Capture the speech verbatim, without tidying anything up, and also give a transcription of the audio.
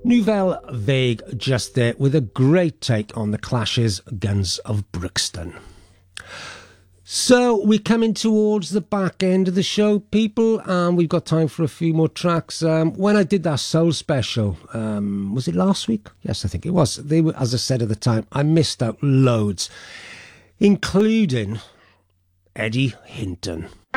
Nouvelle Vague just there with a great take on the Clash's Guns of Brixton. So we're coming towards the back end of the show, people, and we've got time for a few more tracks. Um, when I did that Soul special, um, was it last week? Yes, I think it was. They were, as I said at the time, I missed out loads, including Eddie Hinton.